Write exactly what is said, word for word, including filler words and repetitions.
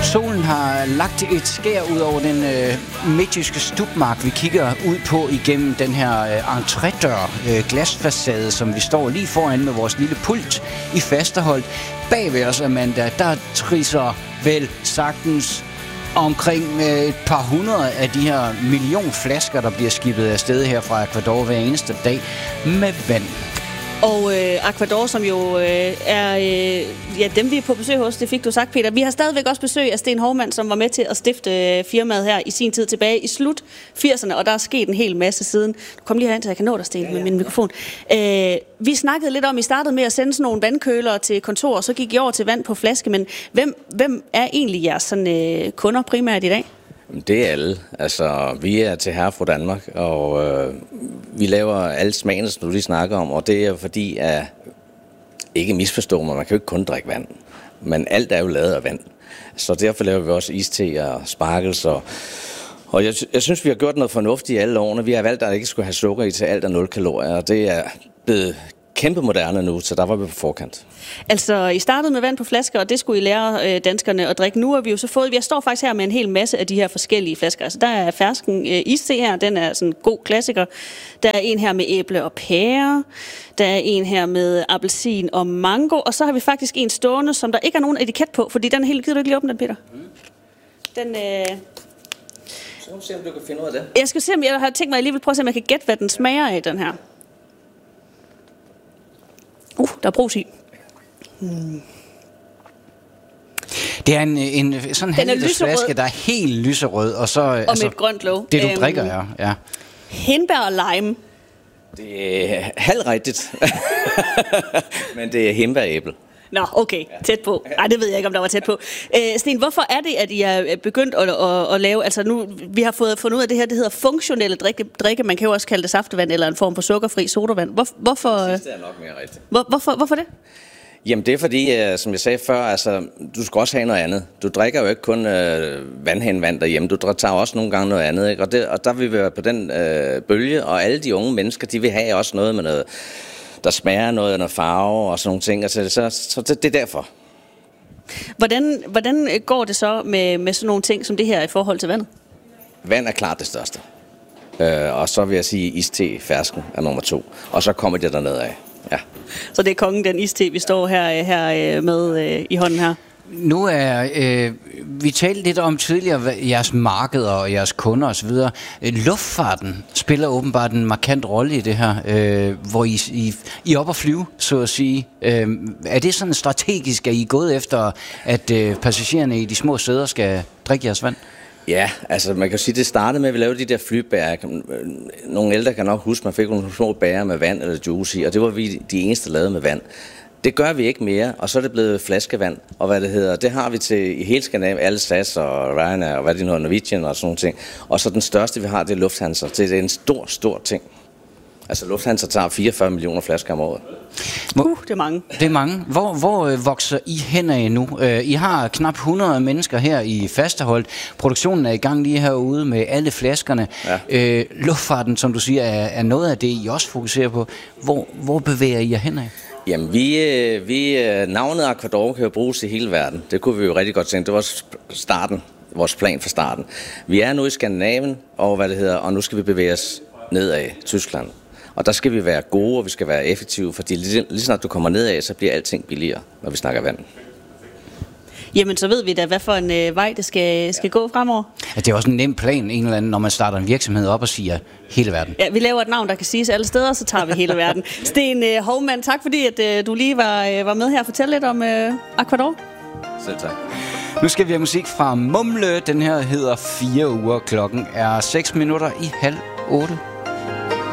Solen har lagt et skær ud over den øh, midtjyske stubmark, vi kigger ud på igennem den her øh, entrédør, øh, glasfacade, som vi står lige foran med vores lille pult i Fasterholt. Bag ved os, Amanda, der trisser vel sagtens omkring øh, et par hundrede af de her million flasker, der bliver skibet afsted her fra Ecuador hver eneste dag med vand. Og øh, Ecuador, som jo øh, er øh, ja, dem, vi er på besøg hos, det fik du sagt, Peter. Vi har stadigvæk også besøg af Sten Hovmand, som var med til at stifte øh, firmaet her i sin tid tilbage i slut firserne, og der er sket en hel masse siden. Kom lige herind, så jeg kan nå dig, Sten, ja, ja. med min mikrofon. Øh, vi snakkede lidt om, I startede med at sende sådan nogle vandkøler til kontor, og så gik I over til vand på flaske, men hvem, hvem er egentlig jeres sådan, øh, kunder primært i dag? Det er alle. Altså, vi er til Herre fra Danmark, og øh, vi laver alle smagene, som du lige snakker om, og det er fordi, at ikke misforstå mig, man kan jo ikke kun drikke vand, men alt er jo lavet af vand. Så derfor laver vi også iste og sparkels, og, og jeg, jeg synes, vi har gjort noget fornuftigt i alle årene. Vi har valgt, at ikke skulle have sukker i til alt af nul kalorier, og det er blevet kæmpe moderne nu, så der var vi på forkant. Altså, I startede med vand på flasker, og det skulle I lære øh, danskerne at drikke. Nu har vi jo så fået, jeg står faktisk her med en hel masse af de her forskellige flasker. Altså, der er fersken øh, iste her, den er sådan en god klassiker. Der er en her med æble og pære. Der er en her med appelsin og mango. Og så har vi faktisk en stående, som der ikke er nogen etiket på, fordi den er helt... Gider du ikke lige åbne den, Peter? Mm. Den... Øh... Så må se, om du kan finde ud af det. Jeg skal se, om jeg har tænkt mig, at jeg lige vil prøve at se, om jeg kan gætte, hvad den smager af, den her. Uh, der er brus i. Hmm. Det er en, en sådan halvliters flaske, der er helt lyserød, og så... Og altså, med et grønt låg. Det, du øhm, drikker, ja. ja. Hindbær og lime. Det er halvrigtigt. Men det er hindbæræble. Nå, okay. Tæt på. Nej, det ved jeg ikke, om der var tæt på. Æ, Sten, hvorfor er det, at I er begyndt at, at, at lave... Altså nu, vi har fået fundet ud af det her, det hedder funktionelle drikke. drikke. Man kan jo også kalde det saftevand, eller en form for sukkerfri sodavand. Hvor, hvorfor... Det sidste er nok mere rigtigt. Hvor, hvorfor, hvorfor det? Jamen det er fordi, som jeg sagde før, altså, du skal også have noget andet. Du drikker jo ikke kun øh, vandhenvand derhjemme, du tager også nogle gange noget andet, ikke? Og, det, og der vil vi være på den øh, bølge, og alle de unge mennesker, de vil have også noget med noget, der smager noget, noget farve og sådan nogle ting, altså, så, så det, det er derfor. Hvordan, hvordan går det så med, med sådan nogle ting som det her i forhold til vandet? Vand er klart det største. Øh, og så vil jeg sige, iste fersken er nummer to, og så kommer det dernede af. Ja. Så det er kongen, den iste, vi står her, her med øh, i hånden her. Nu er, øh, vi talte lidt om tidligere jeres markeder og jeres kunder osv. Luftfarten spiller åbenbart en markant rolle i det her, øh, hvor I, I, I er oppe at flyve, så at sige. Øh, er det sådan strategisk, at I er gået efter, at øh, passagererne i de små sæder skal drikke jeres vand? Ja, altså man kan sige, det startede med, at vi lavede de der flybærer. Nogle ældre kan nok huske, at man fik nogle små bærer med vand eller juice i, og det var vi de eneste, der lavede med vand. Det gør vi ikke mere, og så er det blevet flaskevand, og hvad det hedder, det har vi til i hele Skandinavien, alle S A S og Ryanair, og hvad det nu er, Norwegian og sådan nogle ting. Og så den største, vi har, det er Lufthansa. Det er en stor, stor ting. Altså Lufthansa tager fireogfyrre millioner flasker om året. Uh, det er mange. Det er mange. Hvor, hvor øh, vokser I hen af nu? Øh, I har knap hundrede mennesker her i Fasterholt. Produktionen er i gang lige herude med alle flaskerne. Ja. Øh, luftfarten, som du siger, er, er noget af det, I også fokuserer på. Hvor, hvor bevæger I jer hen af? Jamen, vi, vi, navnet Ecuador kan jo bruges i hele verden. Det kunne vi jo rigtig godt tænke. Det var starten, vores plan for starten. Vi er nu i Skandinavien, og, hvad det hedder, og nu skal vi bevæge os nedad Tyskland. Og der skal vi være gode, og vi skal være effektive, fordi lige, lige snart du kommer nedad, så bliver alting billigere, når vi snakker vand. Jamen, så ved vi da, hvad for en øh, vej det skal, skal ja. gå fremover. Ja, det er også en nem plan, en eller anden, når man starter en virksomhed op og siger hele verden. Ja, vi laver et navn, der kan siges alle steder, så tager vi hele verden. Sten øh, Hovmand, tak fordi at, øh, du lige var, øh, var med her og fortælle lidt om øh, Ecuador. Selv tak. Nu skal vi have musik fra Mumle. Den her hedder Fire uger. Klokken er seks minutter i halv otte.